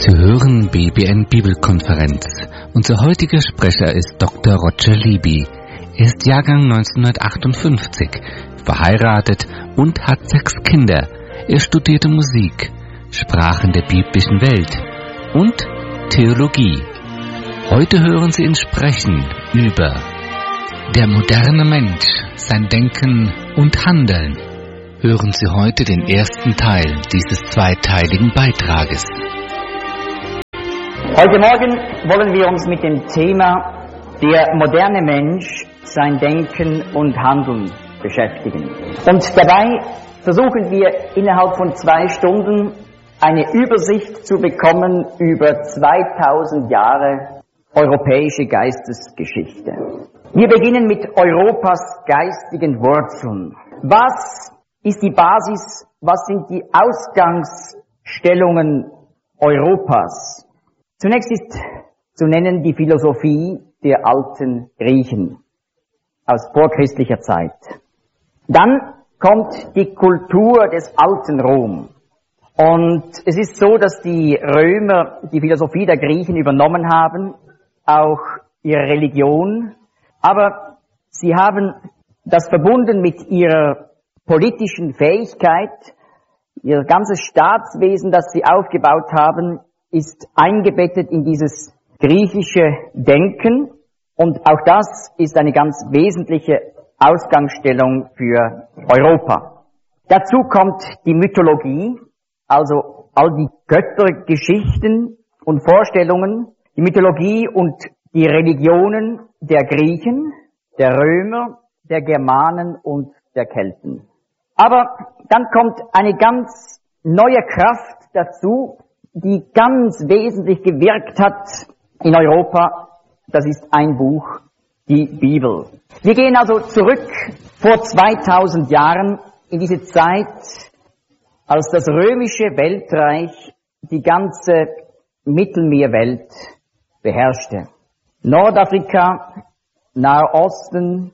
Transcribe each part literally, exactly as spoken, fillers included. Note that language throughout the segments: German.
Sie hören B B N Bibelkonferenz. Unser heutiger Sprecher ist Doktor Roger Libby. Er ist Jahrgang neunzehnhundertachtundfünfzig, verheiratet und hat sechs Kinder. Er studierte Musik, Sprachen der biblischen Welt und Theologie. Heute hören Sie ihn sprechen über der moderne Mensch, sein Denken und Handeln. Hören Sie heute den ersten Teil dieses zweiteiligen Beitrages. Heute Morgen wollen wir uns mit dem Thema der moderne Mensch, sein Denken und Handeln beschäftigen. Und dabei versuchen wir innerhalb von zwei Stunden eine Übersicht zu bekommen über zweitausend Jahre europäische Geistesgeschichte. Wir beginnen mit Europas geistigen Wurzeln. Was ist die Basis, was sind die Ausgangsstellungen Europas? Zunächst ist zu nennen die Philosophie der alten Griechen aus vorchristlicher Zeit. Dann kommt die Kultur des alten Rom. Und es ist so, dass die Römer die Philosophie der Griechen übernommen haben, auch ihre Religion, aber sie haben das verbunden mit ihrer politischen Fähigkeit. Ihr ganzes Staatswesen, das sie aufgebaut haben, ist eingebettet in dieses griechische Denken, und auch das ist eine ganz wesentliche Ausgangsstellung für Europa. Dazu kommt die Mythologie, also all die Göttergeschichten und Vorstellungen, die Mythologie und die Religionen der Griechen, der Römer, der Germanen und der Kelten. Aber dann kommt eine ganz neue Kraft dazu, die ganz wesentlich gewirkt hat in Europa. Das ist ein Buch, die Bibel. Wir gehen also zurück vor zweitausend Jahren in diese Zeit, als das römische Weltreich die ganze Mittelmeerwelt beherrschte. Nordafrika, Nahe Osten,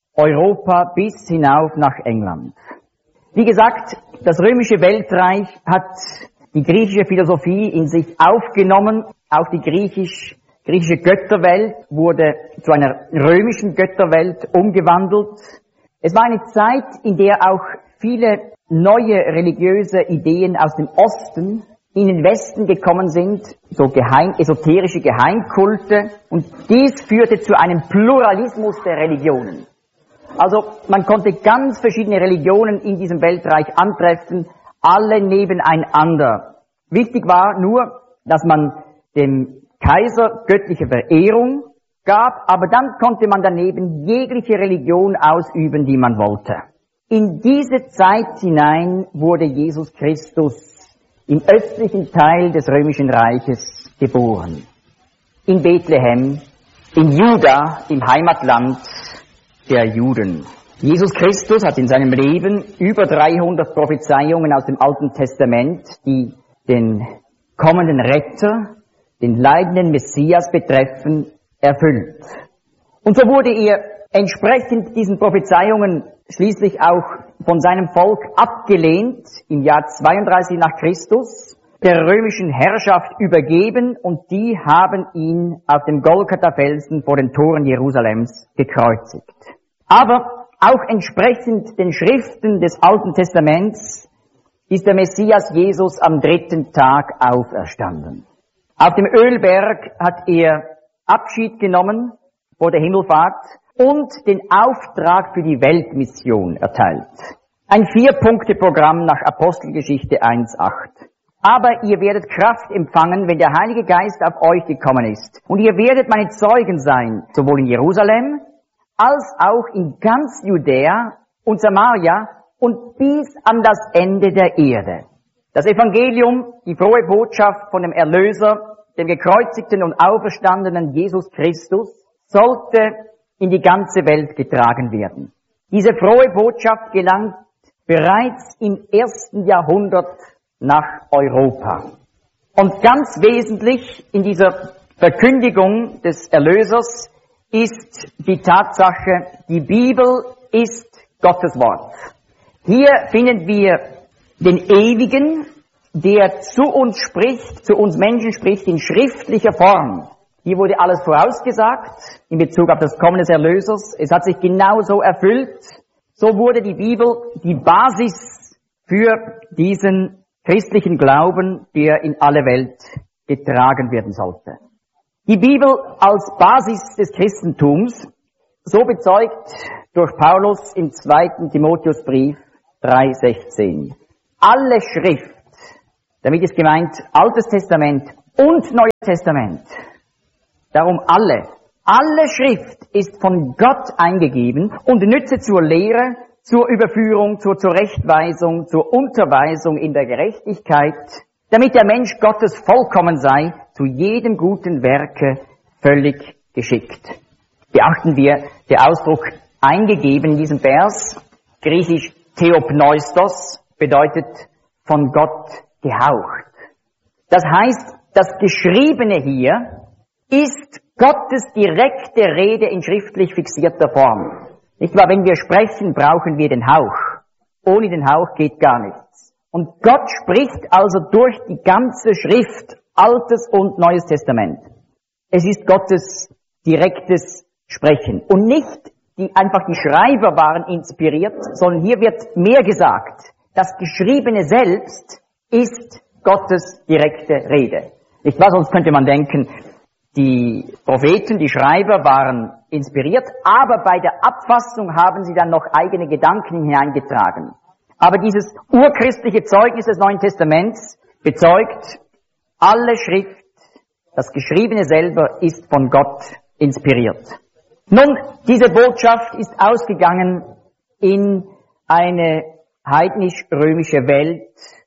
Europa bis hinauf nach England. Wie gesagt, das römische Weltreich hat die griechische Philosophie in sich aufgenommen. Auch die griechisch, griechische Götterwelt wurde zu einer römischen Götterwelt umgewandelt. Es war eine Zeit, in der auch viele neue religiöse Ideen aus dem Osten in den Westen gekommen sind, so geheim, esoterische Geheimkulte. Und dies führte zu einem Pluralismus der Religionen. Also man konnte ganz verschiedene Religionen in diesem Weltreich antreffen, alle nebeneinander. Wichtig war nur, dass man dem Kaiser göttliche Verehrung gab, aber dann konnte man daneben jegliche Religion ausüben, die man wollte. In diese Zeit hinein wurde Jesus Christus im östlichen Teil des römischen Reiches geboren. In Bethlehem, in Juda, im Heimatland der Juden. Jesus Christus hat in seinem Leben über dreihundert Prophezeiungen aus dem Alten Testament, die den kommenden Retter, den leidenden Messias betreffen, erfüllt. Und so wurde er entsprechend diesen Prophezeiungen schließlich auch von seinem Volk abgelehnt, im Jahr zweiunddreißig nach Christus, der römischen Herrschaft übergeben, und die haben ihn auf dem Golgatha-Felsen vor den Toren Jerusalems gekreuzigt. Aber auch entsprechend den Schriften des Alten Testaments ist der Messias Jesus am dritten Tag auferstanden. Auf dem Ölberg hat er Abschied genommen vor der Himmelfahrt und den Auftrag für die Weltmission erteilt. Ein Vier-Punkte-Programm nach Apostelgeschichte eins acht. Aber ihr werdet Kraft empfangen, wenn der Heilige Geist auf euch gekommen ist. Und ihr werdet meine Zeugen sein, sowohl in Jerusalem als auch in ganz Judäa und Samaria und bis an das Ende der Erde. Das Evangelium, die frohe Botschaft von dem Erlöser, dem gekreuzigten und auferstandenen Jesus Christus, sollte in die ganze Welt getragen werden. Diese frohe Botschaft gelangt bereits im ersten Jahrhundert nach Europa. Und ganz wesentlich in dieser Verkündigung des Erlösers ist die Tatsache, die Bibel ist Gottes Wort. Hier finden wir den ewigen, der zu uns spricht, zu uns Menschen spricht in schriftlicher Form. Hier wurde alles vorausgesagt in Bezug auf das Kommen des Erlösers. Es hat sich genauso erfüllt. So wurde die Bibel die Basis für diesen christlichen Glauben, der in alle Welt getragen werden sollte. Die Bibel als Basis des Christentums, so bezeugt durch Paulus im zweiten Timotheusbrief drei sechzehn. Alle Schrift, damit ist gemeint Altes Testament und Neues Testament, darum alle, alle Schrift ist von Gott eingegeben und nütze zur Lehre, zur Überführung, zur Zurechtweisung, zur Unterweisung in der Gerechtigkeit, damit der Mensch Gottes vollkommen sei, zu jedem guten Werke völlig geschickt. Beachten wir, der Ausdruck eingegeben in diesem Vers, griechisch Theopneustos, bedeutet von Gott gehaucht. Das heißt, das Geschriebene hier ist Gottes direkte Rede in schriftlich fixierter Form. Nicht wahr? Wenn wir sprechen, brauchen wir den Hauch. Ohne den Hauch geht gar nichts. Und Gott spricht also durch die ganze Schrift, Altes und Neues Testament. Es ist Gottes direktes Sprechen. Und nicht die, einfach die Schreiber waren inspiriert, sondern hier wird mehr gesagt. Das Geschriebene selbst ist Gottes direkte Rede. Nicht wahr? Sonst könnte man denken, die Propheten, die Schreiber waren inspiriert, aber bei der Abfassung haben sie dann noch eigene Gedanken hineingetragen. Aber dieses urchristliche Zeugnis des Neuen Testaments bezeugt, alle Schrift, das Geschriebene selber ist von Gott inspiriert. Nun, diese Botschaft ist ausgegangen in eine heidnisch-römische Welt,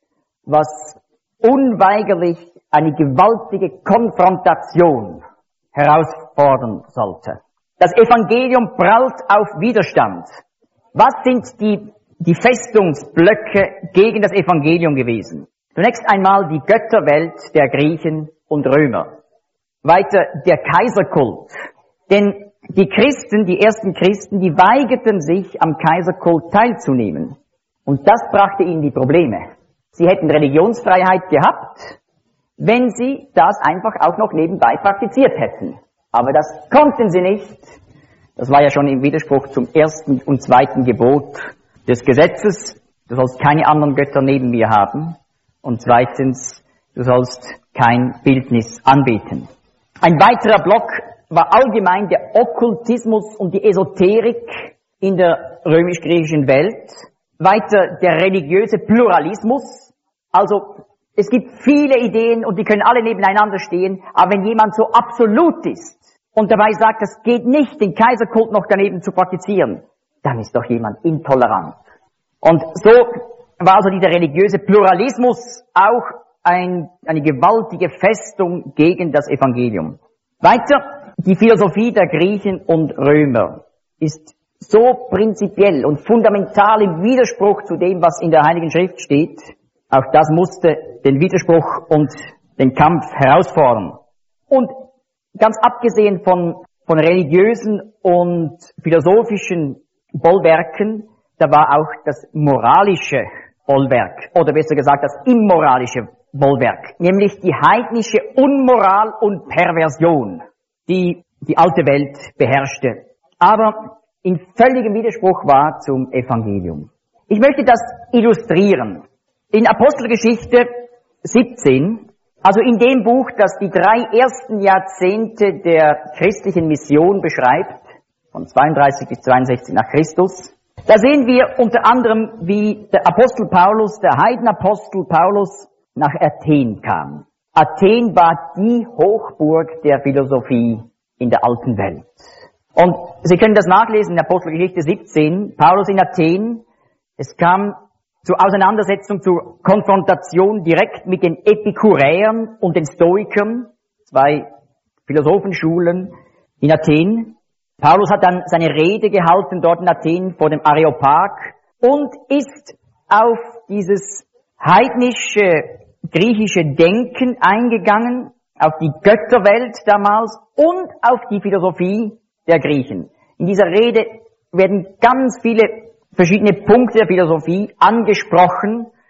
was unweigerlich eine gewaltige Konfrontation herausfordern sollte. Das Evangelium prallt auf Widerstand. Was sind die, die Festungsblöcke gegen das Evangelium gewesen? Zunächst einmal die Götterwelt der Griechen und Römer. Weiter der Kaiserkult. Denn die Christen, die ersten Christen, die weigerten sich, am Kaiserkult teilzunehmen. Und das brachte ihnen die Probleme. Sie hätten Religionsfreiheit gehabt, wenn sie das einfach auch noch nebenbei praktiziert hätten. Aber das konnten sie nicht. Das war ja schon im Widerspruch zum ersten und zweiten Gebot des Gesetzes. Du sollst keine anderen Götter neben mir haben. Und zweitens, du sollst kein Bildnis anbeten. Ein weiterer Block war allgemein der Okkultismus und die Esoterik in der römisch-griechischen Welt. Weiter der religiöse Pluralismus. Also es gibt viele Ideen und die können alle nebeneinander stehen, aber wenn jemand so absolut ist und dabei sagt, das geht nicht, den Kaiserkult noch daneben zu praktizieren, dann ist doch jemand intolerant. Und so war also dieser religiöse Pluralismus auch ein, eine gewaltige Festung gegen das Evangelium. Weiter, die Philosophie der Griechen und Römer ist so prinzipiell und fundamental im Widerspruch zu dem, was in der Heiligen Schrift steht. Auch das musste den Widerspruch und den Kampf herausfordern. Und ganz abgesehen von, von religiösen und philosophischen Bollwerken, da war auch das moralische Bollwerk, oder besser gesagt das immoralische Bollwerk, nämlich die heidnische Unmoral und Perversion, die die alte Welt beherrschte, aber in völligem Widerspruch war zum Evangelium. Ich möchte das illustrieren. In Apostelgeschichte siebzehn, also in dem Buch, das die drei ersten Jahrzehnte der christlichen Mission beschreibt, von zweiunddreißig bis zweiundsechzig nach Christus, da sehen wir unter anderem, wie der Apostel Paulus, der Heidenapostel Paulus, nach Athen kam. Athen war die Hochburg der Philosophie in der alten Welt. Und Sie können das nachlesen in Apostelgeschichte siebzehn, Paulus in Athen. Es kam zur Auseinandersetzung, zur Konfrontation direkt mit den Epikuräern und den Stoikern, zwei Philosophenschulen in Athen. Paulus hat dann seine Rede gehalten dort in Athen vor dem Areopag und ist auf dieses heidnische, griechische Denken eingegangen, auf die Götterwelt damals und auf die Philosophie der Griechen. In dieser Rede werden ganz viele verschiedene Punkte der Philosophie angesprochen,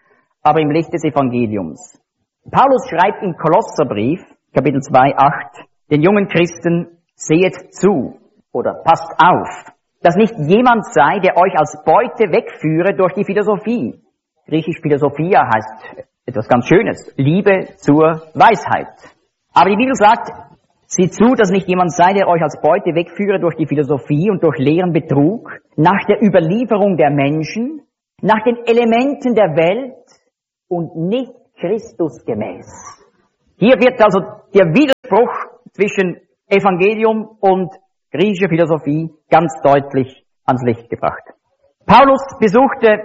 aber im Licht des Evangeliums. Paulus schreibt im Kolosserbrief, Kapitel zwei, acht, den jungen Christen, sehet zu oder passt auf, dass nicht jemand sei, der euch als Beute wegführe durch die Philosophie. Griechisch Philosophia heißt etwas ganz Schönes, Liebe zur Weisheit. Aber die Bibel sagt, seht zu, dass nicht jemand sei, der euch als Beute wegführe durch die Philosophie und durch leeren Betrug, nach der Überlieferung der Menschen, nach den Elementen der Welt und nicht Christus gemäß. Hier wird also der Widerspruch zwischen Evangelium und griechischer Philosophie ganz deutlich ans Licht gebracht. Paulus besuchte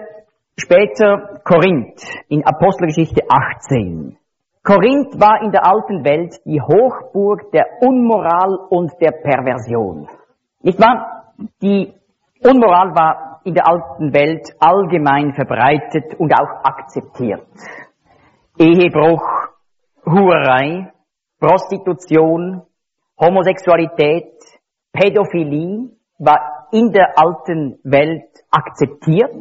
später Korinth in Apostelgeschichte achtzehn. Korinth war in der alten Welt die Hochburg der Unmoral und der Perversion. Nicht wahr? Die Unmoral war in der alten Welt allgemein verbreitet und auch akzeptiert. Ehebruch, Hurerei, Prostitution, Homosexualität, Pädophilie war in der alten Welt akzeptiert.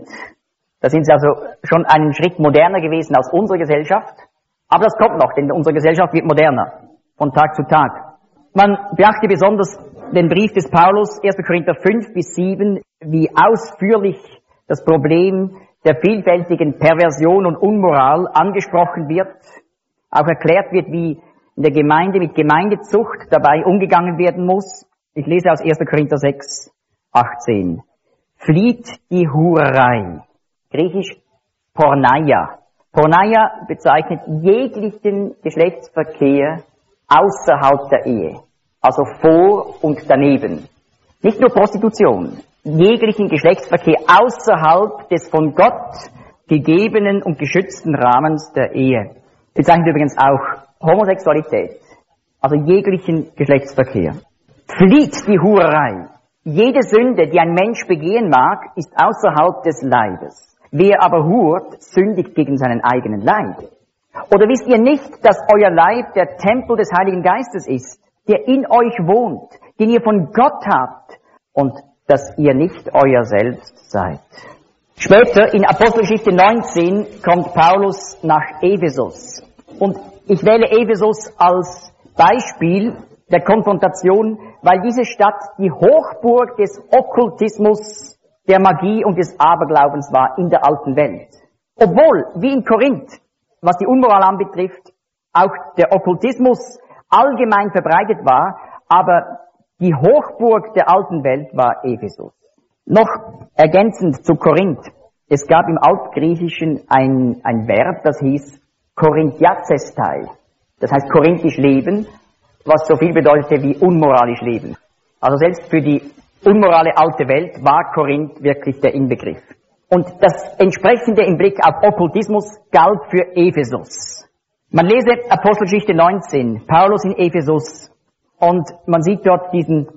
Da sind sie also schon einen Schritt moderner gewesen als unsere Gesellschaft. Aber das kommt noch, denn unsere Gesellschaft wird moderner, von Tag zu Tag. Man beachte besonders den Brief des Paulus, erster Korinther fünf bis sieben, wie ausführlich das Problem der vielfältigen Perversion und Unmoral angesprochen wird, auch erklärt wird, wie in der Gemeinde mit Gemeindezucht dabei umgegangen werden muss. Ich lese aus erster Korinther sechs, achtzehn. Flieht die Hurerei, griechisch Porneia. Porneia bezeichnet jeglichen Geschlechtsverkehr außerhalb der Ehe, also vor und daneben. Nicht nur Prostitution, jeglichen Geschlechtsverkehr außerhalb des von Gott gegebenen und geschützten Rahmens der Ehe. Bezeichnet übrigens auch Homosexualität, also jeglichen Geschlechtsverkehr. Flieht die Hurerei. Jede Sünde, die ein Mensch begehen mag, ist außerhalb des Leibes. Wer aber hurt, sündigt gegen seinen eigenen Leib. Oder wisst ihr nicht, dass euer Leib der Tempel des Heiligen Geistes ist, der in euch wohnt, den ihr von Gott habt und dass ihr nicht euer selbst seid? Später, in Apostelgeschichte neunzehn, kommt Paulus nach Ephesus. Und ich wähle Ephesus als Beispiel der Konfrontation, weil diese Stadt die Hochburg des Okkultismus, der Magie und des Aberglaubens war in der alten Welt. Obwohl, wie in Korinth, was die Unmoral anbetrifft, auch der Okkultismus allgemein verbreitet war, aber die Hochburg der alten Welt war Ephesus. Noch ergänzend zu Korinth. Es gab im Altgriechischen ein, ein Verb, das hieß Korinthiazestai. Das heißt korinthisch leben, was so viel bedeutete wie unmoralisch leben. Also selbst für die unmorale alte Welt war Korinth wirklich der Inbegriff. Und das entsprechende im Blick auf Okkultismus galt für Ephesus. Man lese Apostelgeschichte neunzehn, Paulus in Ephesus, und man sieht dort diesen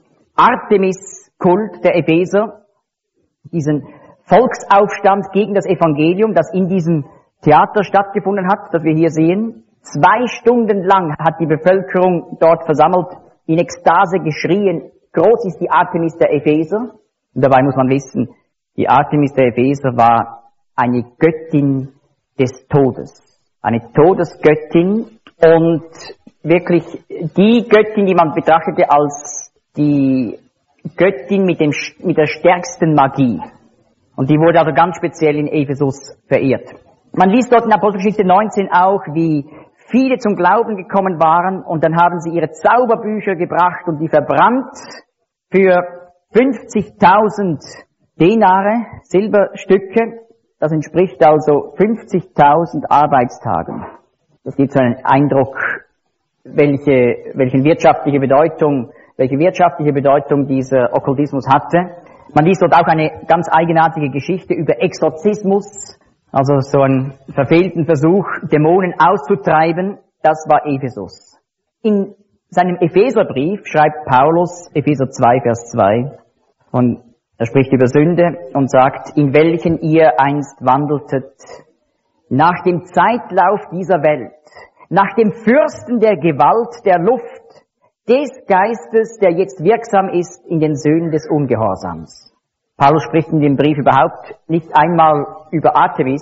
Artemis-Kult der Epheser, diesen Volksaufstand gegen das Evangelium, das in diesem Theater stattgefunden hat, das wir hier sehen. Zwei Stunden lang hat die Bevölkerung dort versammelt, in Ekstase geschrien, groß ist die Artemis der Epheser. Und dabei muss man wissen, die Artemis der Epheser war eine Göttin des Todes. Eine Todesgöttin und wirklich die Göttin, die man betrachtete als die Göttin mit, dem, mit der stärksten Magie. Und die wurde also ganz speziell in Ephesus verehrt. Man liest dort in Apostelgeschichte neunzehn auch, wie viele zum Glauben gekommen waren und dann haben sie ihre Zauberbücher gebracht und die verbrannt für fünfzigtausend Denare, Silberstücke. Das entspricht also fünfzigtausend Arbeitstagen. Das gibt so einen Eindruck, welche, welche wirtschaftliche Bedeutung, welche wirtschaftliche Bedeutung dieser Okkultismus hatte. Man liest dort auch eine ganz eigenartige Geschichte über Exorzismus, also so einen verfehlten Versuch, Dämonen auszutreiben. Das war Ephesus. In seinem Epheserbrief schreibt Paulus, Epheser zwei, Vers zwei, und er spricht über Sünde und sagt, in welchen ihr einst wandeltet, nach dem Zeitlauf dieser Welt, nach dem Fürsten der Gewalt der Luft, des Geistes, der jetzt wirksam ist in den Söhnen des Ungehorsams. Paulus spricht in dem Brief überhaupt nicht einmal über Artemis,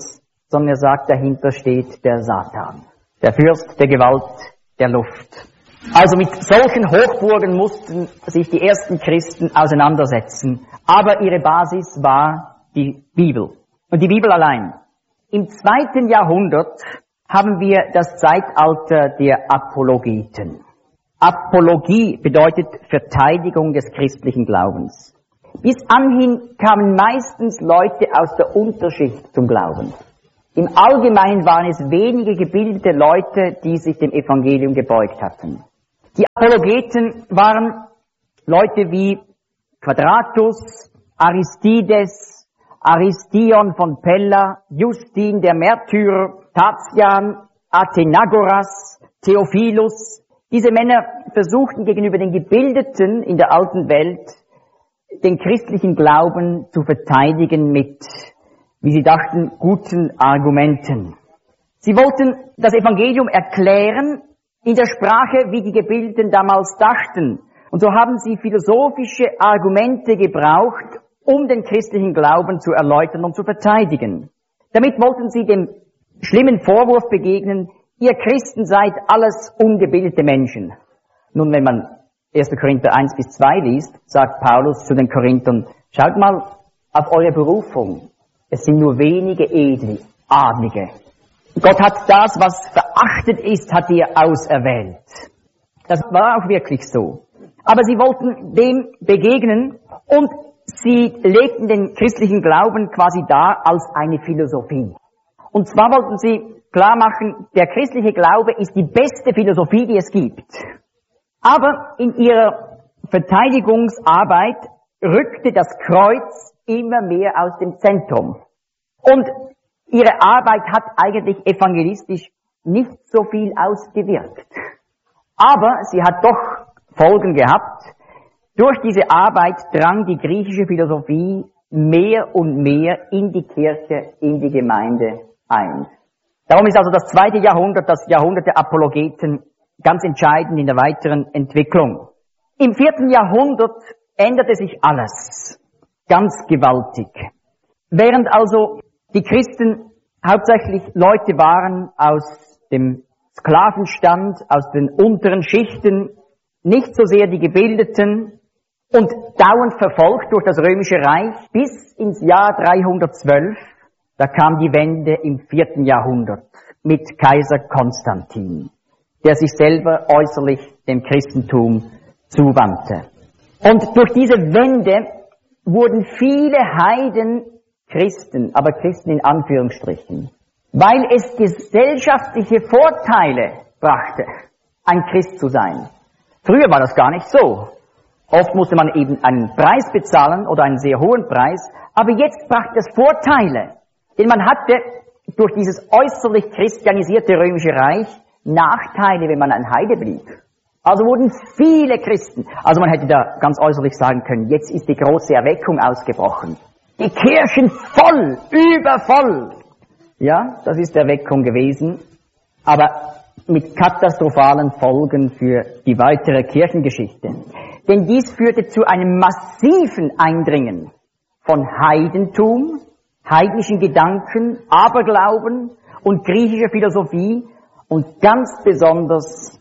sondern er sagt, dahinter steht der Satan, der Fürst der Gewalt der Luft. Also mit solchen Hochburgen mussten sich die ersten Christen auseinandersetzen. Aber ihre Basis war die Bibel. Und die Bibel allein. Im zweiten Jahrhundert haben wir das Zeitalter der Apologeten. Apologie bedeutet Verteidigung des christlichen Glaubens. Bis anhin kamen meistens Leute aus der Unterschicht zum Glauben. Im Allgemeinen waren es wenige gebildete Leute, die sich dem Evangelium gebeugt hatten. Die Apologeten waren Leute wie Quadratus, Aristides, Aristion von Pella, Justin der Märtyrer, Tatian, Athenagoras, Theophilus. Diese Männer versuchten gegenüber den Gebildeten in der alten Welt den christlichen Glauben zu verteidigen mit, wie sie dachten, guten Argumenten. Sie wollten das Evangelium erklären in der Sprache, wie die Gebildeten damals dachten. Und so haben sie philosophische Argumente gebraucht, um den christlichen Glauben zu erläutern und zu verteidigen. Damit wollten sie dem schlimmen Vorwurf begegnen, ihr Christen seid alles ungebildete Menschen. Nun, wenn man erster Korinther eins bis zwei liest, sagt Paulus zu den Korinthern, schaut mal auf eure Berufung. Es sind nur wenige Edle, Adlige. Gott hat das, was verachtet ist, hat ihr auserwählt. Das war auch wirklich so. Aber sie wollten dem begegnen und sie legten den christlichen Glauben quasi dar als eine Philosophie. Und zwar wollten sie klar machen, der christliche Glaube ist die beste Philosophie, die es gibt. Aber in ihrer Verteidigungsarbeit rückte das Kreuz immer mehr aus dem Zentrum. Und ihre Arbeit hat eigentlich evangelistisch nicht so viel ausgewirkt. Aber sie hat doch Folgen gehabt. Durch diese Arbeit drang die griechische Philosophie mehr und mehr in die Kirche, in die Gemeinde ein. Darum ist also das zweite Jahrhundert, das Jahrhundert der Apologeten, ganz entscheidend in der weiteren Entwicklung. Im vierten Jahrhundert änderte sich alles ganz gewaltig. Während also die Christen hauptsächlich Leute waren aus dem Sklavenstand, aus den unteren Schichten, nicht so sehr die Gebildeten und dauernd verfolgt durch das Römische Reich bis ins Jahr dreihundertzwölf, da kam die Wende im vierten Jahrhundert mit Kaiser Konstantin, der sich selber äußerlich dem Christentum zuwandte. Und durch diese Wende wurden viele Heiden Christen, aber Christen in Anführungsstrichen, weil es gesellschaftliche Vorteile brachte, ein Christ zu sein. Früher war das gar nicht so. Oft musste man eben einen Preis bezahlen oder einen sehr hohen Preis, aber jetzt brachte es Vorteile. Denn man hatte durch dieses äußerlich christianisierte Römische Reich Nachteile, wenn man ein Heide blieb. Also wurden viele Christen, also man hätte da ganz äußerlich sagen können, jetzt ist die große Erweckung ausgebrochen. Die Kirchen voll, übervoll. Ja, das ist Erweckung gewesen, aber mit katastrophalen Folgen für die weitere Kirchengeschichte. Denn dies führte zu einem massiven Eindringen von Heidentum, heidnischen Gedanken, Aberglauben und griechischer Philosophie und ganz besonders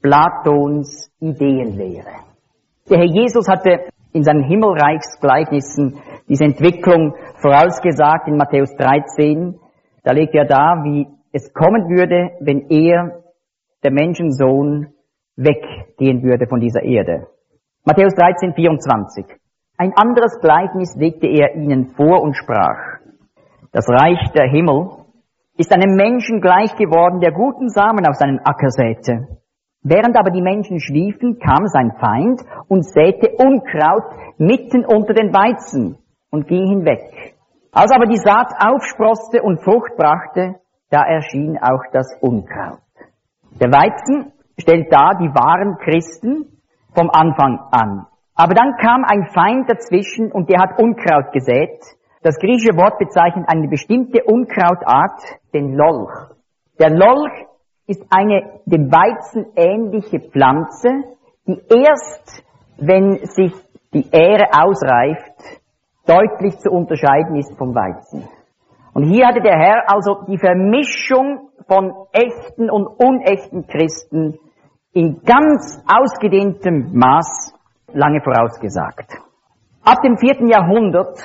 Platons Ideenlehre. Der Herr Jesus hatte in seinen Himmelreichsgleichnissen diese Entwicklung vorausgesagt in Matthäus dreizehn. Da legt er dar, wie es kommen würde, wenn er, der Menschensohn, weggehen würde von dieser Erde. Matthäus dreizehn, vierundzwanzig. Ein anderes Gleichnis legte er ihnen vor und sprach: Das Reich der Himmel ist einem Menschen gleich geworden, der guten Samen auf seinen Acker säte. Während aber die Menschen schliefen, kam sein Feind und säte Unkraut mitten unter den Weizen und ging hinweg. Als aber die Saat aufsproßte und Frucht brachte, da erschien auch das Unkraut. Der Weizen stellt dar die wahren Christen vom Anfang an. Aber dann kam ein Feind dazwischen und der hat Unkraut gesät. Das griechische Wort bezeichnet eine bestimmte Unkrautart, den Lolch. Der Lolch ist eine dem Weizen ähnliche Pflanze, die erst, wenn sich die Ähre ausreift, deutlich zu unterscheiden ist vom Weizen. Und hier hatte der Herr also die Vermischung von echten und unechten Christen in ganz ausgedehntem Maß lange vorausgesagt. Ab dem vierten Jahrhundert,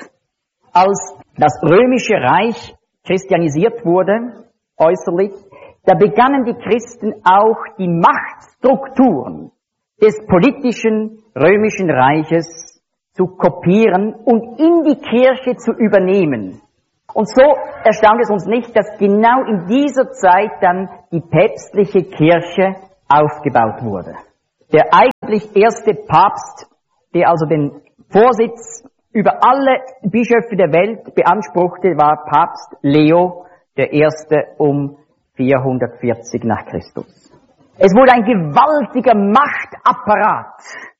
als das römische Reich christianisiert wurde, äußerlich, da begannen die Christen auch die Machtstrukturen des politischen römischen Reiches zu kopieren und in die Kirche zu übernehmen. Und so erstaunt es uns nicht, dass genau in dieser Zeit dann die päpstliche Kirche aufgebaut wurde. Der eigentlich erste Papst, der also den Vorsitz über alle Bischöfe der Welt beanspruchte, war Papst Leo der Erste um vierhundertvierzig nach Christus. Es wurde ein gewaltiger Machtapparat,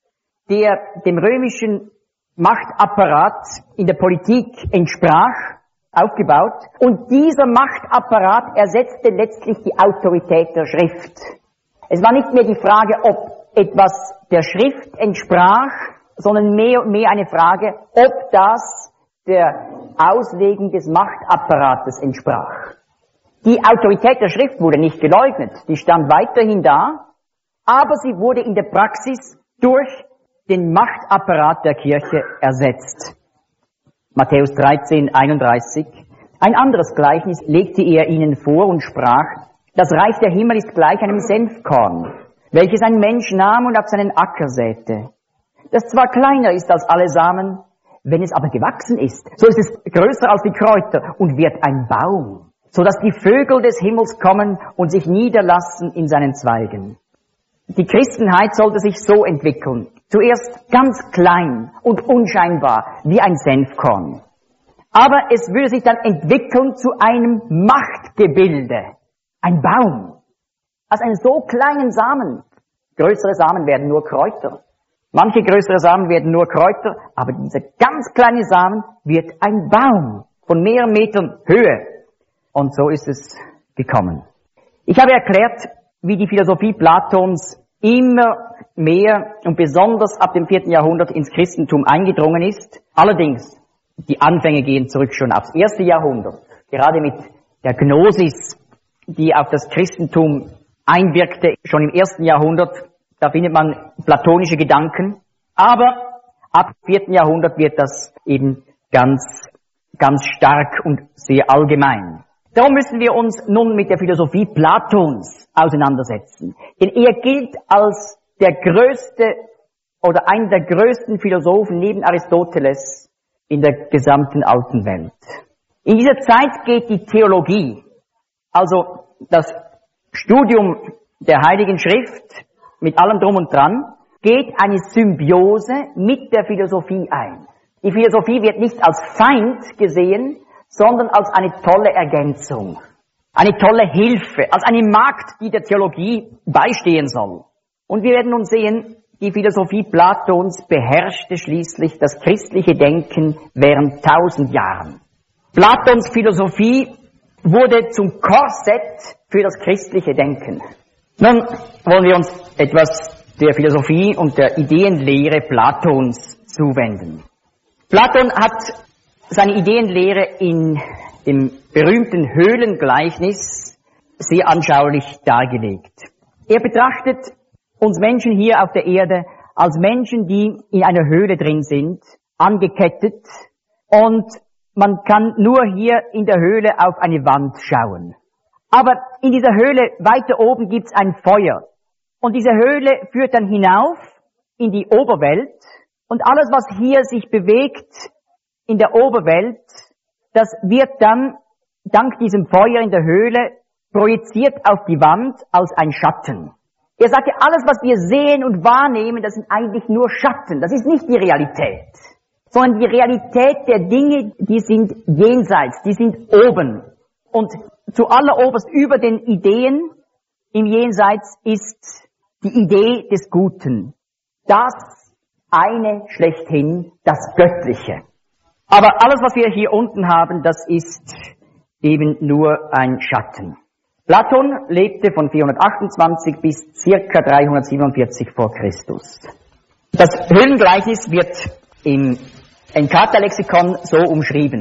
der dem römischen Machtapparat in der Politik entsprach, aufgebaut. Und dieser Machtapparat ersetzte letztlich die Autorität der Schrift. Es war nicht mehr die Frage, ob etwas der Schrift entsprach, sondern mehr und mehr eine Frage, ob das der Auslegung des Machtapparates entsprach. Die Autorität der Schrift wurde nicht geleugnet, die stand weiterhin da, aber sie wurde in der Praxis durch den Machtapparat der Kirche ersetzt. Matthäus dreizehn, einunddreißig. Ein anderes Gleichnis legte er ihnen vor und sprach, das Reich der Himmel ist gleich einem Senfkorn, welches ein Mensch nahm und auf seinen Acker säte. Das zwar kleiner ist als alle Samen, wenn es aber gewachsen ist, so ist es größer als die Kräuter und wird ein Baum, so dass die Vögel des Himmels kommen und sich niederlassen in seinen Zweigen. Die Christenheit sollte sich so entwickeln, zuerst ganz klein und unscheinbar wie ein Senfkorn. Aber es würde sich dann entwickeln zu einem Machtgebilde, ein Baum. Aus einem so kleinen Samen, größere Samen werden nur Kräuter. Manche größere Samen werden nur Kräuter, aber dieser ganz kleine Samen wird ein Baum von mehreren Metern Höhe. Und so ist es gekommen. Ich habe erklärt, wie die Philosophie Platons immer mehr und besonders ab dem vierten Jahrhundert ins Christentum eingedrungen ist. Allerdings, die Anfänge gehen zurück schon aufs erste Jahrhundert. Gerade mit der Gnosis, die auf das Christentum einwirkte, schon im ersten Jahrhundert, da findet man platonische Gedanken. Aber ab dem vierten Jahrhundert wird das eben ganz, ganz stark und sehr allgemein. Darum müssen wir uns nun mit der Philosophie Platons auseinandersetzen. Denn er gilt als der größte oder einer der größten Philosophen neben Aristoteles in der gesamten alten Welt. In dieser Zeit geht die Theologie, also das Studium der Heiligen Schrift mit allem Drum und Dran, geht eine Symbiose mit der Philosophie ein. Die Philosophie wird nicht als Feind gesehen, sondern als eine tolle Ergänzung, eine tolle Hilfe, als eine Magd, die der Theologie beistehen soll. Und wir werden nun sehen, die Philosophie Platons beherrschte schließlich das christliche Denken während tausend Jahren. Platons Philosophie wurde zum Korsett für das christliche Denken. Nun wollen wir uns etwas der Philosophie und der Ideenlehre Platons zuwenden. Platon hat seine Ideenlehre in dem berühmten Höhlengleichnis sehr anschaulich dargelegt. Er betrachtet uns Menschen hier auf der Erde als Menschen, die in einer Höhle drin sind, angekettet, und man kann nur hier in der Höhle auf eine Wand schauen. Aber in dieser Höhle weiter oben gibt's ein Feuer, und diese Höhle führt dann hinauf in die Oberwelt, und alles, was hier sich bewegt in der Oberwelt, das wird dann dank diesem Feuer in der Höhle projiziert auf die Wand als ein Schatten. Er sagte, alles, was wir sehen und wahrnehmen, das sind eigentlich nur Schatten. Das ist nicht die Realität, sondern die Realität der Dinge, die sind jenseits, die sind oben. Und zu alleroberst über den Ideen im Jenseits ist die Idee des Guten. Das eine schlechthin, das Göttliche. Aber alles, was wir hier unten haben, das ist eben nur ein Schatten. Platon lebte von vierhundertachtundzwanzig bis circa dreihundertsiebenundvierzig vor Christus. Das Höhlengleichnis wird im Encarta-Lexikon so umschrieben.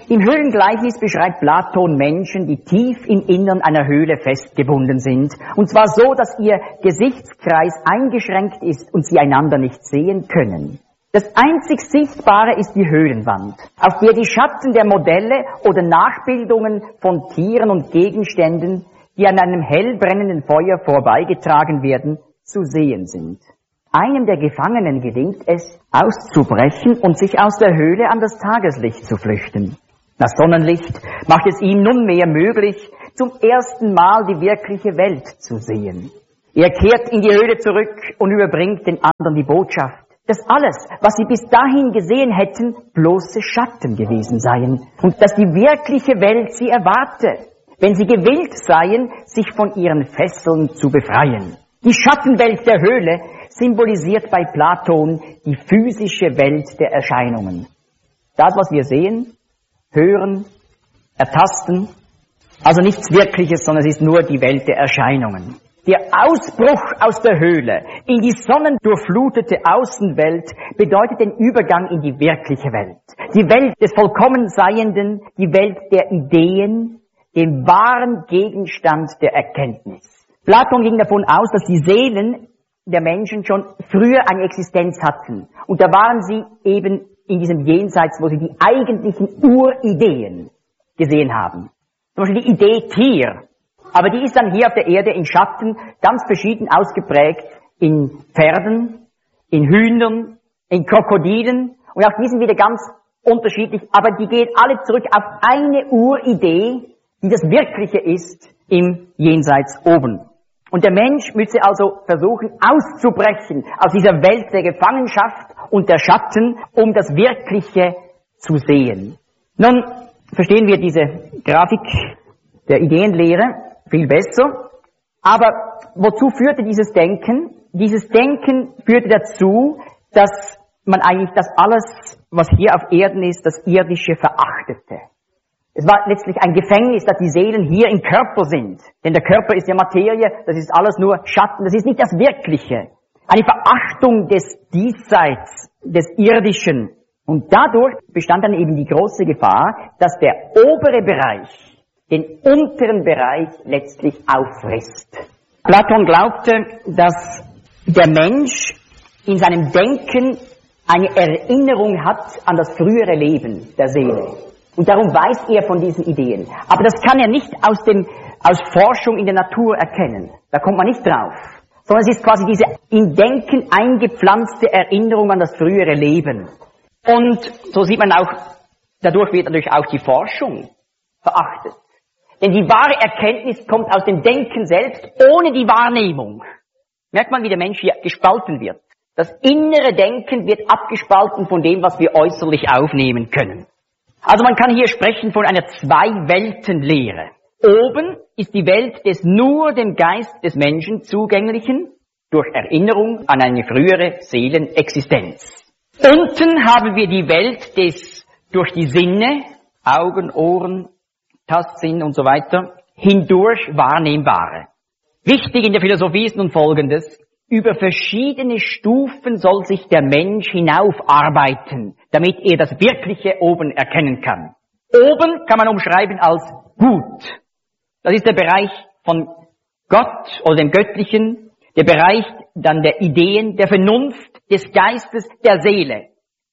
Im Höhlengleichnis beschreibt Platon Menschen, die tief im Innern einer Höhle festgebunden sind. Und zwar so, dass ihr Gesichtskreis eingeschränkt ist und sie einander nicht sehen können. Das einzig Sichtbare ist die Höhlenwand, auf der die Schatten der Modelle oder Nachbildungen von Tieren und Gegenständen, die an einem hell brennenden Feuer vorbeigetragen werden, zu sehen sind. Einem der Gefangenen gelingt es, auszubrechen und sich aus der Höhle an das Tageslicht zu flüchten. Das Sonnenlicht macht es ihm nunmehr möglich, zum ersten Mal die wirkliche Welt zu sehen. Er kehrt in die Höhle zurück und überbringt den anderen die Botschaft, dass alles, was sie bis dahin gesehen hätten, bloße Schatten gewesen seien und dass die wirkliche Welt sie erwarte, wenn sie gewillt seien, sich von ihren Fesseln zu befreien. Die Schattenwelt der Höhle symbolisiert bei Platon die physische Welt der Erscheinungen. Das, was wir sehen, hören, ertasten, also nichts Wirkliches, sondern es ist nur die Welt der Erscheinungen. Der Ausbruch aus der Höhle in die sonnendurchflutete Außenwelt bedeutet den Übergang in die wirkliche Welt. Die Welt des vollkommen Seienden, die Welt der Ideen, dem wahren Gegenstand der Erkenntnis. Platon ging davon aus, dass die Seelen der Menschen schon früher eine Existenz hatten. Und da waren sie eben in diesem Jenseits, wo sie die eigentlichen Urideen gesehen haben. Zum Beispiel die Idee Tier. Aber die ist dann hier auf der Erde in Schatten ganz verschieden ausgeprägt in Pferden, in Hühnern, in Krokodilen. Und auch die sind wieder ganz unterschiedlich. Aber die gehen alle zurück auf eine Uridee, die das Wirkliche ist im Jenseits oben. Und der Mensch müsse also versuchen, auszubrechen aus dieser Welt der Gefangenschaft und der Schatten, um das Wirkliche zu sehen. Nun verstehen wir diese Grafik der Ideenlehre viel besser. Aber wozu führte dieses Denken? Dieses Denken führte dazu, dass man eigentlich das alles, was hier auf Erden ist, das Irdische verachtete. Es war letztlich ein Gefängnis, dass die Seelen hier im Körper sind. Denn der Körper ist ja Materie, das ist alles nur Schatten, das ist nicht das Wirkliche. Eine Verachtung des Diesseits, des Irdischen. Und dadurch bestand dann eben die große Gefahr, dass der obere Bereich den unteren Bereich letztlich auffrisst. Platon glaubte, dass der Mensch in seinem Denken eine Erinnerung hat an das frühere Leben der Seele. Und darum weiß er von diesen Ideen. Aber das kann er nicht aus dem, aus Forschung in der Natur erkennen. Da kommt man nicht drauf. Sondern es ist quasi diese im Denken eingepflanzte Erinnerung an das frühere Leben. Und so sieht man auch, dadurch wird natürlich auch die Forschung verachtet. Denn die wahre Erkenntnis kommt aus dem Denken selbst, ohne die Wahrnehmung. Merkt man, wie der Mensch hier gespalten wird. Das innere Denken wird abgespalten von dem, was wir äußerlich aufnehmen können. Also man kann hier sprechen von einer Zwei-Welten-Lehre. Oben ist die Welt des nur dem Geist des Menschen zugänglichen, durch Erinnerung an eine frühere Seelenexistenz. Unten haben wir die Welt des durch die Sinne, Augen, Ohren, Tastsinn und so weiter, hindurch Wahrnehmbare. Wichtig in der Philosophie ist nun Folgendes: Über verschiedene Stufen soll sich der Mensch hinaufarbeiten, damit er das Wirkliche oben erkennen kann. Oben kann man umschreiben als gut. Das ist der Bereich von Gott oder dem Göttlichen, der Bereich dann der Ideen, der Vernunft, des Geistes, der Seele.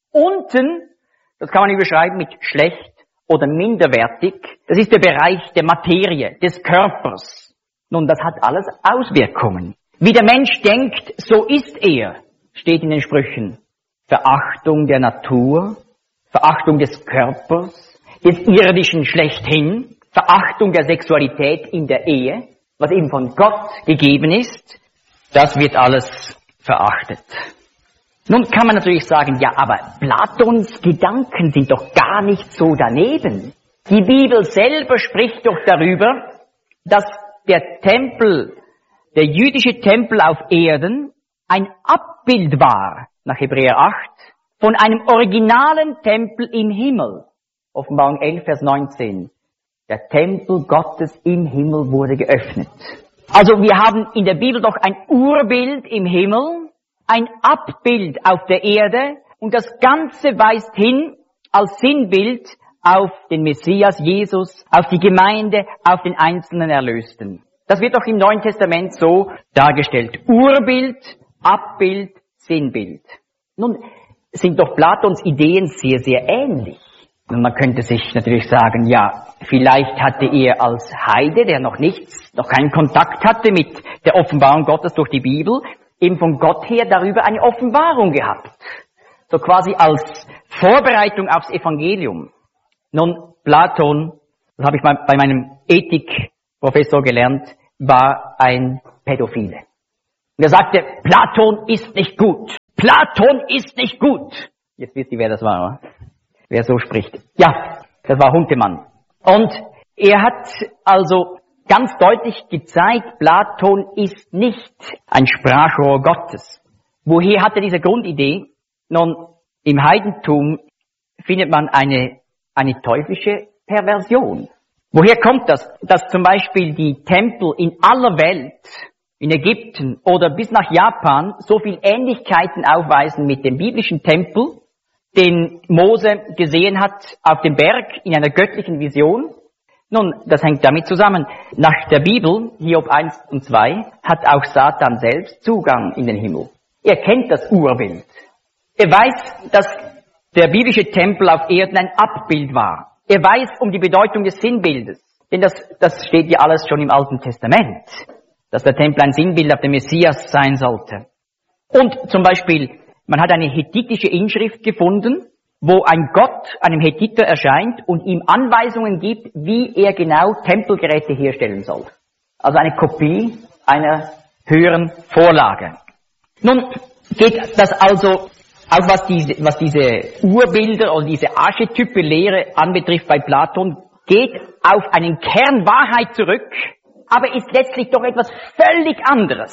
Unten, das kann man überschreiben mit schlecht oder minderwertig, das ist der Bereich der Materie, des Körpers. Nun, das hat alles Auswirkungen. Wie der Mensch denkt, so ist er, steht in den Sprüchen. Verachtung der Natur, Verachtung des Körpers, des Irdischen schlechthin, Verachtung der Sexualität in der Ehe, was eben von Gott gegeben ist, das wird alles verachtet. Nun kann man natürlich sagen, ja, aber Platons Gedanken sind doch gar nicht so daneben. Die Bibel selber spricht doch darüber, dass der Tempel, der jüdische Tempel auf Erden, ein Abbild war, nach Hebräer acht, von einem originalen Tempel im Himmel. Offenbarung elf, Vers neunzehn. Der Tempel Gottes im Himmel wurde geöffnet. Also wir haben in der Bibel doch ein Urbild im Himmel, ein Abbild auf der Erde und das Ganze weist hin als Sinnbild auf den Messias Jesus, auf die Gemeinde, auf den einzelnen Erlösten. Das wird doch im Neuen Testament so dargestellt. Urbild, Abbild, Sinnbild. Nun sind doch Platons Ideen sehr, sehr ähnlich. Und man könnte sich natürlich sagen, ja, vielleicht hatte er als Heide, der noch nichts, noch keinen Kontakt hatte mit der Offenbarung Gottes durch die Bibel, eben von Gott her darüber eine Offenbarung gehabt. So quasi als Vorbereitung aufs Evangelium. Nun, Platon, das habe ich mal bei meinem Ethikprofessor gelernt, war ein Pädophile. Und er sagte, Platon ist nicht gut. Platon ist nicht gut. Jetzt wisst ihr, wer das war, oder? Wer so spricht. Ja, das war Huntemann. Und er hat also ganz deutlich gezeigt, Platon ist nicht ein Sprachrohr Gottes. Woher hat er diese Grundidee? Nun, im Heidentum findet man eine, eine teuflische Perversion. Woher kommt das? Dass zum Beispiel die Tempel in aller Welt, in Ägypten oder bis nach Japan, so viel Ähnlichkeiten aufweisen mit dem biblischen Tempel, den Mose gesehen hat auf dem Berg in einer göttlichen Vision. Nun, das hängt damit zusammen. Nach der Bibel, Hiob eins und zwei, hat auch Satan selbst Zugang in den Himmel. Er kennt das Urbild. Er weiß, dass der biblische Tempel auf Erden ein Abbild war. Er weiß um die Bedeutung des Sinnbildes. Denn das, das steht ja alles schon im Alten Testament, dass der Tempel ein Sinnbild auf den Messias sein sollte. Und zum Beispiel, man hat eine hethitische Inschrift gefunden, wo ein Gott einem Hethiter erscheint und ihm Anweisungen gibt, wie er genau Tempelgeräte herstellen soll. Also eine Kopie einer höheren Vorlage. Nun geht das also, auch was diese, was diese Urbilder oder diese Archetype-Lehre anbetrifft bei Platon, geht auf einen Kern Wahrheit zurück, aber ist letztlich doch etwas völlig anderes,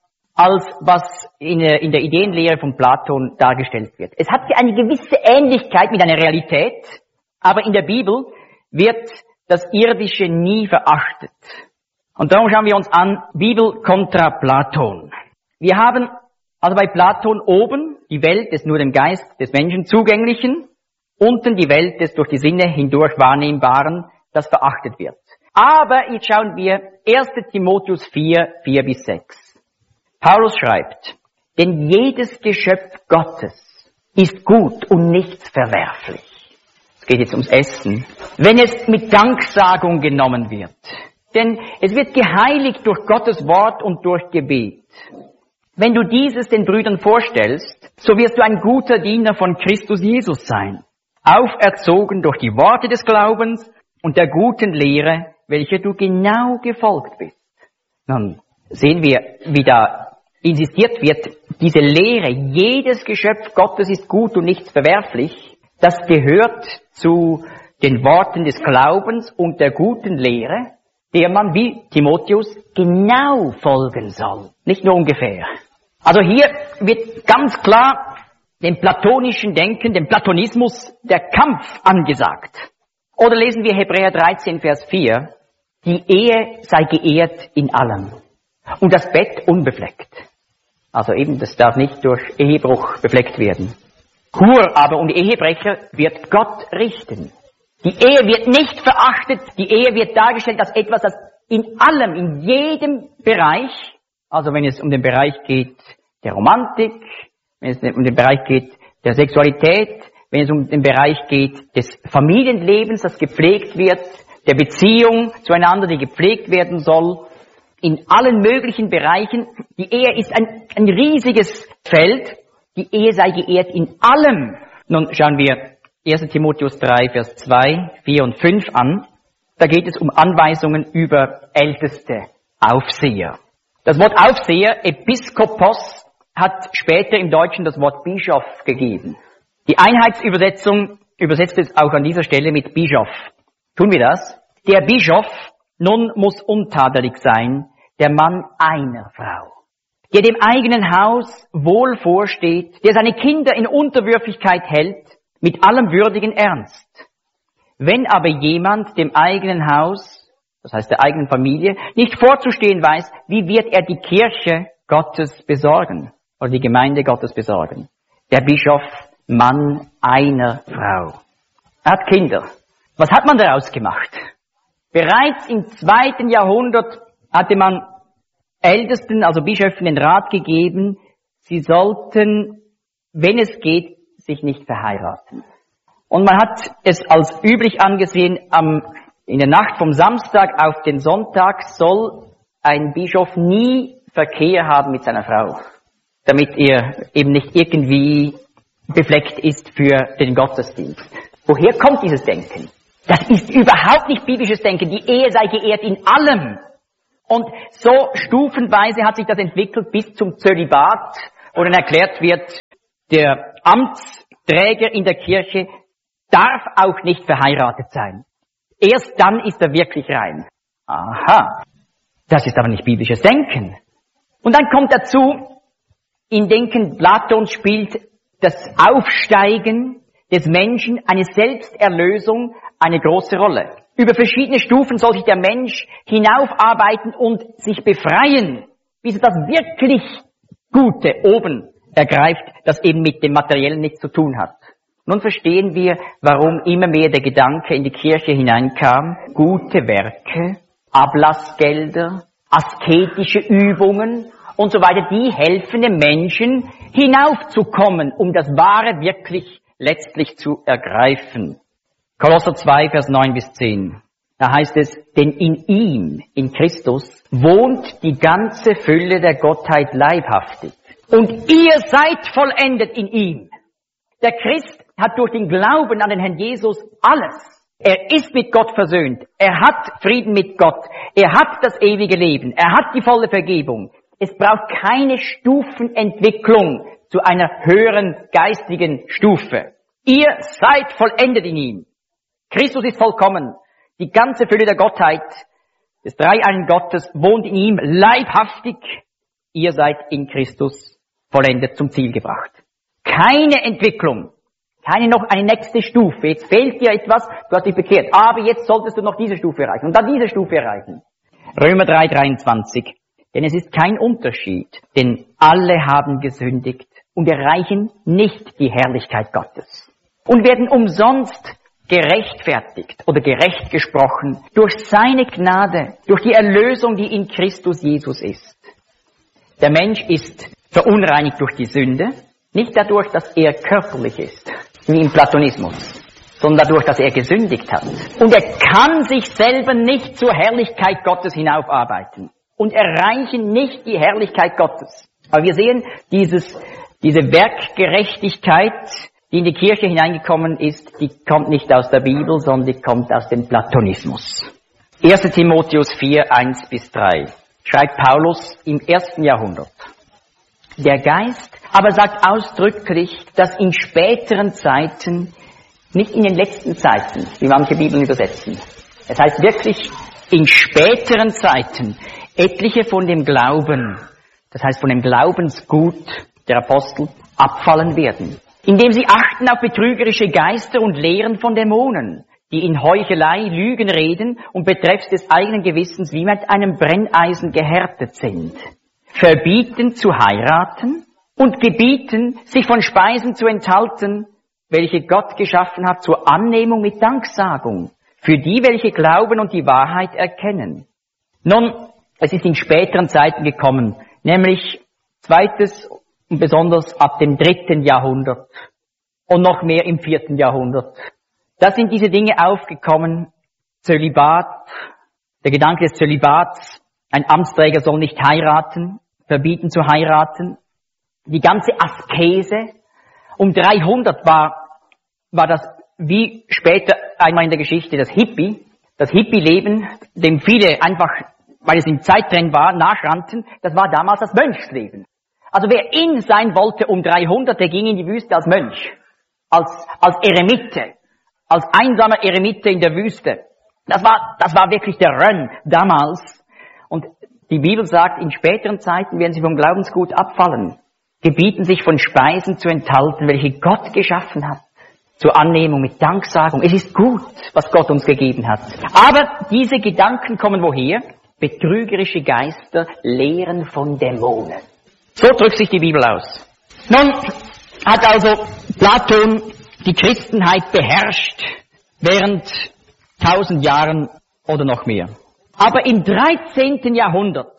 als was in der, in der Ideenlehre von Platon dargestellt wird. Es hat ja eine gewisse Ähnlichkeit mit einer Realität, aber in der Bibel wird das Irdische nie verachtet. Und darum schauen wir uns an, Bibel kontra Platon. Wir haben also bei Platon oben die Welt des nur dem Geist des Menschen Zugänglichen, unten die Welt des durch die Sinne hindurch Wahrnehmbaren, das verachtet wird. Aber jetzt schauen wir erster Timotheus vier, vier bis sechs. Paulus schreibt, denn jedes Geschöpf Gottes ist gut und nichts verwerflich. Es geht jetzt ums Essen. Wenn es mit Danksagung genommen wird. Denn es wird geheiligt durch Gottes Wort und durch Gebet. Wenn du dieses den Brüdern vorstellst, so wirst du ein guter Diener von Christus Jesus sein, auferzogen durch die Worte des Glaubens und der guten Lehre, welcher du genau gefolgt bist. Nun sehen wir, wie da insistiert wird, diese Lehre, jedes Geschöpf Gottes ist gut und nichts verwerflich, das gehört zu den Worten des Glaubens und der guten Lehre, der man wie Timotheus genau folgen soll, nicht nur ungefähr. Also hier wird ganz klar dem platonischen Denken, dem Platonismus, der Kampf angesagt. Oder lesen wir Hebräer dreizehn, Vers vier, die Ehe sei geehrt in allem und das Bett unbefleckt. Also eben, das darf nicht durch Ehebruch befleckt werden. Hur aber und Ehebrecher wird Gott richten. Die Ehe wird nicht verachtet, die Ehe wird dargestellt als etwas, das in allem, in jedem Bereich, also wenn es um den Bereich geht der Romantik, wenn es um den Bereich geht der Sexualität, wenn es um den Bereich geht des Familienlebens, das gepflegt wird, der Beziehung zueinander, die gepflegt werden soll, in allen möglichen Bereichen. Die Ehe ist ein, ein riesiges Feld. Die Ehe sei geehrt in allem. Nun schauen wir erster Timotheus drei, Vers zwei, vier und fünf an. Da geht es um Anweisungen über älteste Aufseher. Das Wort Aufseher, Episkopos, hat später im Deutschen das Wort Bischof gegeben. Die Einheitsübersetzung übersetzt es auch an dieser Stelle mit Bischof. Tun wir das? Der Bischof nun muss untadelig sein, der Mann einer Frau, der dem eigenen Haus wohl vorsteht, der seine Kinder in Unterwürfigkeit hält, mit allem würdigen Ernst. Wenn aber jemand dem eigenen Haus, das heißt der eigenen Familie, nicht vorzustehen weiß, wie wird er die Kirche Gottes besorgen, oder die Gemeinde Gottes besorgen? Der Bischof, Mann einer Frau. Er hat Kinder. Was hat man daraus gemacht? Bereits im zweiten Jahrhundert hatte man Ältesten, also Bischöfen, den Rat gegeben, sie sollten, wenn es geht, sich nicht verheiraten. Und man hat es als üblich angesehen, am, in der Nacht vom Samstag auf den Sonntag soll ein Bischof nie Verkehr haben mit seiner Frau, damit er eben nicht irgendwie befleckt ist für den Gottesdienst. Woher kommt dieses Denken? Das ist überhaupt nicht biblisches Denken. Die Ehe sei geehrt in allem. Und so stufenweise hat sich das entwickelt bis zum Zölibat, wo dann erklärt wird, der Amtsträger in der Kirche darf auch nicht verheiratet sein. Erst dann ist er wirklich rein. Aha, das ist aber nicht biblisches Denken. Und dann kommt dazu, im Denken Platons spielt das Aufsteigen des Menschen, eine Selbsterlösung, eine große Rolle. Über verschiedene Stufen soll sich der Mensch hinaufarbeiten und sich befreien, bis er das wirklich Gute oben ergreift, das eben mit dem Materiellen nichts zu tun hat. Nun verstehen wir, warum immer mehr der Gedanke in die Kirche hineinkam, gute Werke, Ablassgelder, asketische Übungen und so weiter, die helfen dem Menschen hinaufzukommen, um das Wahre wirklich letztlich zu ergreifen. Kolosser zwei, Vers neun bis zehn. Da heißt es, denn in ihm, in Christus, wohnt die ganze Fülle der Gottheit leibhaftig. Und ihr seid vollendet in ihm. Der Christ hat durch den Glauben an den Herrn Jesus alles. Er ist mit Gott versöhnt. Er hat Frieden mit Gott. Er hat das ewige Leben. Er hat die volle Vergebung. Es braucht keine Stufenentwicklung zu einer höheren geistigen Stufe. Ihr seid vollendet in ihm. Christus ist vollkommen. Die ganze Fülle der Gottheit, des dreieinen Gottes, wohnt in ihm leibhaftig. Ihr seid in Christus vollendet, zum Ziel gebracht. Keine Entwicklung, keine noch eine nächste Stufe. Jetzt fehlt dir etwas, du hast dich bekehrt, aber jetzt solltest du noch diese Stufe erreichen und dann diese Stufe erreichen. Römer drei, dreiundzwanzig. Denn es ist kein Unterschied, denn alle haben gesündigt und erreichen nicht die Herrlichkeit Gottes und werden umsonst gerechtfertigt oder gerecht gesprochen durch seine Gnade, durch die Erlösung, die in Christus Jesus ist. Der Mensch ist verunreinigt durch die Sünde, nicht dadurch, dass er körperlich ist, wie im Platonismus, sondern dadurch, dass er gesündigt hat. Und er kann sich selber nicht zur Herrlichkeit Gottes hinaufarbeiten und erreichen nicht die Herrlichkeit Gottes. Aber wir sehen, dieses, diese Werkgerechtigkeit, die in die Kirche hineingekommen ist, die kommt nicht aus der Bibel, sondern die kommt aus dem Platonismus. erster Timotheus vier, eins bis drei schreibt Paulus im ersten Jahrhundert. Der Geist aber sagt ausdrücklich, dass in späteren Zeiten, nicht in den letzten Zeiten, wie manche Bibeln übersetzen, es heißt wirklich in späteren Zeiten, etliche von dem Glauben, das heißt von dem Glaubensgut der Apostel, abfallen werden, indem sie achten auf betrügerische Geister und Lehren von Dämonen, die in Heuchelei, Lügen reden und betreffs des eigenen Gewissens wie mit einem Brenneisen gehärtet sind, verbieten zu heiraten und gebieten, sich von Speisen zu enthalten, welche Gott geschaffen hat zur Annehmung mit Danksagung, für die, welche glauben und die Wahrheit erkennen. Nun, es ist in späteren Zeiten gekommen, nämlich zweites und besonders ab dem dritten Jahrhundert und noch mehr im vierten Jahrhundert. Da sind diese Dinge aufgekommen, Zölibat, der Gedanke des Zölibats, ein Amtsträger soll nicht heiraten, verbieten zu heiraten, die ganze Askese. Um dreihundert war, war das wie später einmal in der Geschichte das Hippie, das Hippie-Leben, dem viele einfach, weil es im Zeittrend war, nachrannten, das war damals das Mönchsleben. Also wer in sein wollte um dreihundert, der ging in die Wüste als Mönch, als, als Eremite, als einsamer Eremite in der Wüste. Das war, das war wirklich der Run damals. Und die Bibel sagt, in späteren Zeiten werden sie vom Glaubensgut abfallen, gebieten sich von Speisen zu enthalten, welche Gott geschaffen hat, zur Annehmung mit Danksagung. Es ist gut, was Gott uns gegeben hat. Aber diese Gedanken kommen woher? Betrügerische Geister lehren von Dämonen. So drückt sich die Bibel aus. Nun hat also Platon die Christenheit beherrscht, während tausend Jahren oder noch mehr. Aber im dreizehnten Jahrhundert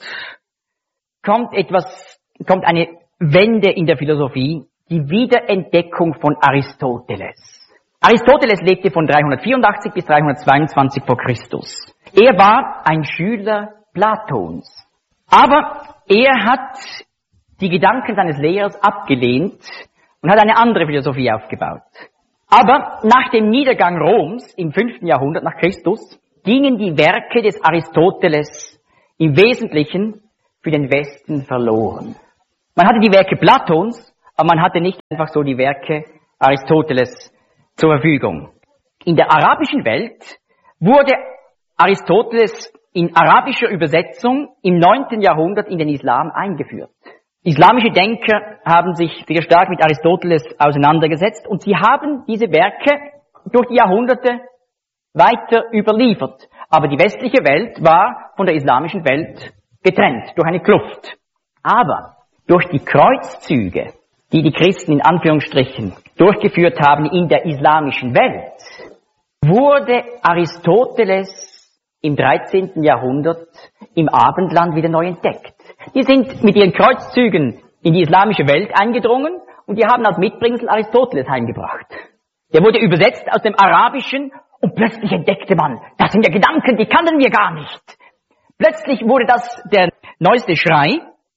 kommt etwas, kommt eine Wende in der Philosophie, die Wiederentdeckung von Aristoteles. Aristoteles lebte von dreihundertvierundachtzig bis dreihundertzweiundzwanzig vor Christus. Er war ein Schüler Platons. Aber er hat die Gedanken seines Lehrers abgelehnt und hat eine andere Philosophie aufgebaut. Aber nach dem Niedergang Roms im fünften Jahrhundert nach Christus gingen die Werke des Aristoteles im Wesentlichen für den Westen verloren. Man hatte die Werke Platons, aber man hatte nicht einfach so die Werke Aristoteles zur Verfügung. In der arabischen Welt wurde Aristoteles in arabischer Übersetzung im neunten Jahrhundert in den Islam eingeführt. Islamische Denker haben sich sehr stark mit Aristoteles auseinandergesetzt und sie haben diese Werke durch die Jahrhunderte weiter überliefert. Aber die westliche Welt war von der islamischen Welt getrennt durch eine Kluft. Aber durch die Kreuzzüge, die die Christen in Anführungsstrichen durchgeführt haben in der islamischen Welt, wurde Aristoteles im dreizehnten Jahrhundert im Abendland wieder neu entdeckt. Die sind mit ihren Kreuzzügen in die islamische Welt eingedrungen und die haben als Mitbringsel Aristoteles heimgebracht. Der wurde übersetzt aus dem Arabischen und plötzlich entdeckte man, das sind ja Gedanken, die kannten wir gar nicht. Plötzlich wurde das der neueste Schrei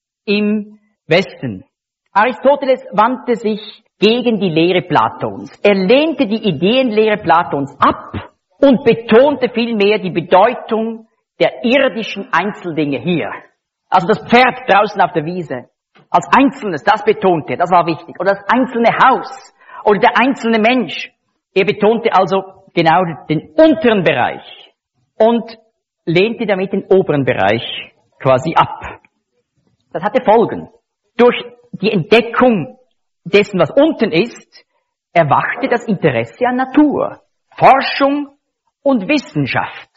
im Westen. Aristoteles wandte sich gegen die Lehre Platons. Er lehnte die Ideenlehre Platons ab und betonte vielmehr die Bedeutung der irdischen Einzeldinge hier. Also das Pferd draußen auf der Wiese als Einzelnes, das betonte er, das war wichtig. Oder das einzelne Haus oder der einzelne Mensch. Er betonte also genau den unteren Bereich und lehnte damit den oberen Bereich quasi ab. Das hatte Folgen. Durch die Entdeckung dessen, was unten ist, erwachte das Interesse an Natur, Forschung und Wissenschaft.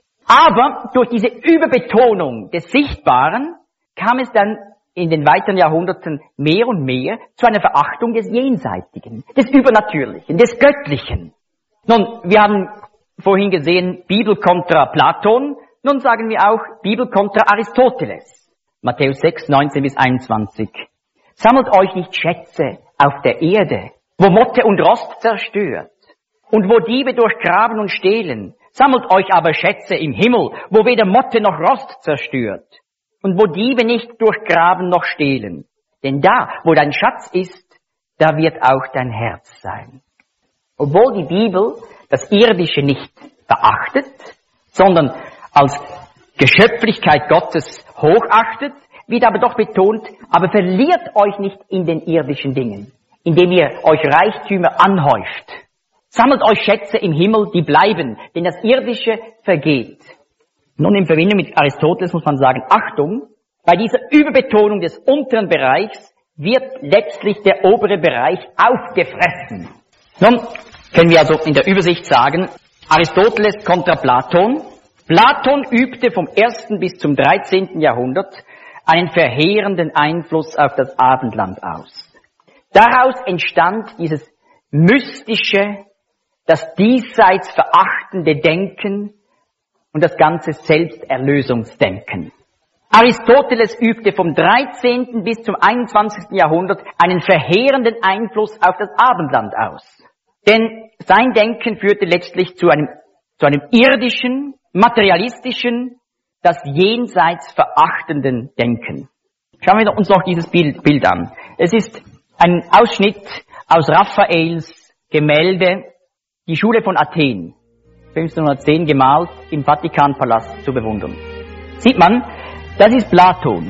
Aber durch diese Überbetonung des Sichtbaren kam es dann in den weiteren Jahrhunderten mehr und mehr zu einer Verachtung des Jenseitigen, des Übernatürlichen, des Göttlichen. Nun, wir haben vorhin gesehen, Bibel kontra Platon, nun sagen wir auch Bibel kontra Aristoteles. Matthäus sechs, neunzehn bis einundzwanzig. Sammelt euch nicht Schätze auf der Erde, wo Motte und Rost zerstört und wo Diebe durchgraben und stehlen. Sammelt euch aber Schätze im Himmel, wo weder Motte noch Rost zerstört und wo Diebe nicht durchgraben noch stehlen. Denn da, wo dein Schatz ist, da wird auch dein Herz sein. Obwohl die Bibel das Irdische nicht verachtet, sondern als Geschöpflichkeit Gottes hochachtet, wird aber doch betont, aber verliert euch nicht in den irdischen Dingen, indem ihr euch Reichtümer anhäuft. Sammelt euch Schätze im Himmel, die bleiben, denn das Irdische vergeht. Nun, in Verbindung mit Aristoteles muss man sagen, Achtung, bei dieser Überbetonung des unteren Bereichs wird letztlich der obere Bereich aufgefressen. Nun können wir also in der Übersicht sagen, Aristoteles kontra Platon. Platon übte vom ersten bis zum dreizehnten Jahrhundert einen verheerenden Einfluss auf das Abendland aus. Daraus entstand dieses mystische, das diesseits verachtende Denken und das ganze Selbsterlösungsdenken. Aristoteles übte vom dreizehnten bis zum einundzwanzigsten Jahrhundert einen verheerenden Einfluss auf das Abendland aus. Denn sein Denken führte letztlich zu einem, zu einem irdischen, materialistischen, das jenseits verachtenden Denken. Schauen wir uns noch dieses Bild, Bild an. Es ist ein Ausschnitt aus Raffaels Gemälde, die Schule von Athen, fünfzehnhundertzehn gemalt, im Vatikanpalast zu bewundern. Sieht man, das ist Platon.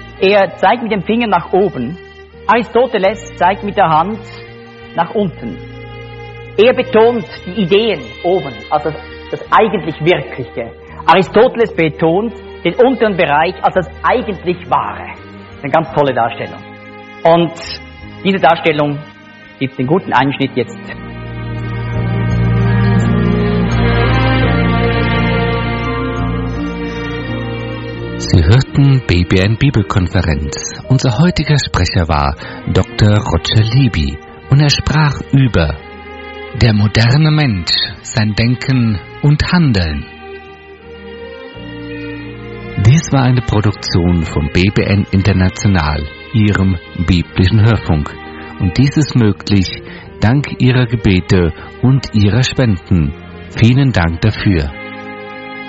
Er zeigt mit dem Finger nach oben, Aristoteles zeigt mit der Hand nach unten. Er betont die Ideen oben, also das eigentlich Wirkliche. Aristoteles betont den unteren Bereich als das eigentlich Wahre. Eine ganz tolle Darstellung. Und diese Darstellung gibt den guten Einschnitt jetzt. Sie hörten B B N Bibelkonferenz. Unser heutiger Sprecher war Doktor Roger Libby und er sprach über Der moderne Mensch, sein Denken und Handeln. Dies war eine Produktion vom B B N International, Ihrem biblischen Hörfunk. Und dies ist möglich dank Ihrer Gebete und Ihrer Spenden. Vielen Dank dafür.